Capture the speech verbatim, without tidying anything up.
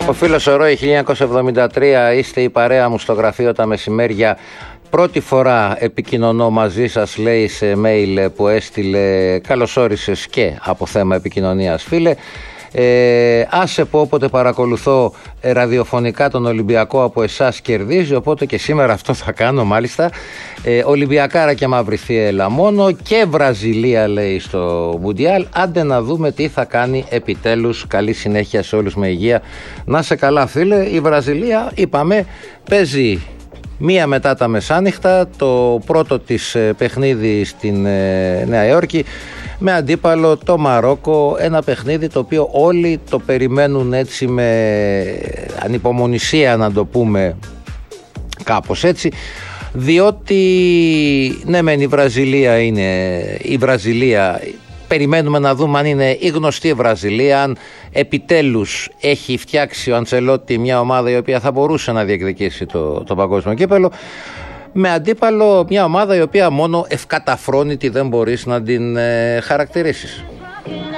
Ο φίλος ο Ρόι χίλια εννιακόσια εβδομήντα τρία, είστε η παρέα μου στο γραφείο τα μεσημέρια. Πρώτη φορά επικοινωνώ μαζί σας, λέει σε mail που έστειλε. Καλώς όρισες και από θέμα επικοινωνίας, φίλε. Ε, άσε που όποτε παρακολουθώ ε, ραδιοφωνικά τον Ολυμπιακό από εσάς κερδίζει, οπότε και σήμερα αυτό θα κάνω μάλιστα. ε, Ολυμπιακάρα και μαύρη θύελα μόνο και Βραζιλία, λέει, στο Μουντιάλ. Άντε να δούμε τι θα κάνει επιτέλους. Καλή συνέχεια σε όλους, με υγεία. Να σε καλά, φίλε. Η Βραζιλία, είπαμε, παίζει μία μετά τα μεσάνυχτα το πρώτο της παιχνίδι στην ε, Νέα Υόρκη με αντίπαλο το Μαρόκο, ένα παιχνίδι το οποίο όλοι το περιμένουν έτσι με ανυπομονησία, να το πούμε κάπως έτσι, διότι ναι μεν η Βραζιλία είναι η Βραζιλία, περιμένουμε να δούμε αν είναι η γνωστή Βραζιλία, αν επιτέλους έχει φτιάξει ο Αντσελότη μια ομάδα η οποία θα μπορούσε να διεκδικήσει το, το παγκόσμιο κύπελο, με αντίπαλο μια ομάδα η οποία μόνο ευκαταφρόνητη δεν μπορείς να την ε, χαρακτηρίσεις.